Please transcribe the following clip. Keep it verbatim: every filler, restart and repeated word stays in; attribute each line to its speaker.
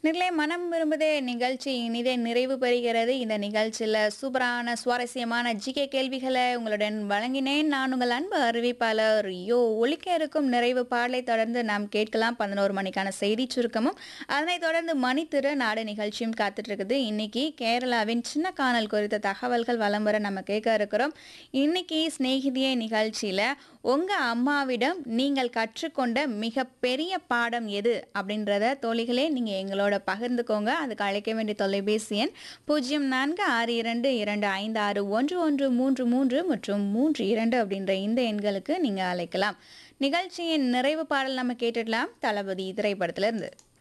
Speaker 1: நிலை மனம் விரும்புதே நிகழ்ச்சி இனிதே நிறைவு பெறுகிறது. இந்த நிகழ்ச்சியில சூப்பரான சுவாரஸ்யமான ஜிகே கேள்விகளை உங்களுடன் வழங்கினேன். நான் உங்கள் அன்பு அறிவிப்பாளர் யோ. ஒலிக்க இருக்கும் நிறைவு பாடலை தொடர்ந்து நாம் கேட்கலாம் பதினோரு மணிக்கான செய்தி சுருக்கமும், அதனைத் தொடர்ந்து மணித்திரு நாடு நிகழ்ச்சியும் காத்துட்டு இருக்குது. இன்னைக்கு கேரளாவின் சின்ன காணல் குறித்த தகவல்கள் வலம் வர நம்ம கேட்க இருக்கிறோம். இன்னைக்கு சிநேகிதியே நிகழ்ச்சியில உங்க அம்மாவிடம் நீங்கள் கற்றுக்கொண்ட மிகப்பெரிய பாடம் எது அப்படின்றத தோழிகளே நீங்க எங்களோட பகிர்ந்துக்கோங்க. அதுக்கு அழைக்க வேண்டிய தொலைபேசி எண் பூஜ்ஜியம் நான்கு ஆறு இரண்டு இரண்டு ஐந்து ஆறு ஒன்று ஒன்று மூன்று மூன்று மற்றும் மூன்று இரண்டு அப்படின்ற இந்த எண்களுக்கு நீங்க அழைக்கலாம். நிகழ்ச்சியின் நிறைவு பாடல் நம்ம கேட்டுடலாம். தளபதி திரைப்படத்திலிருந்து.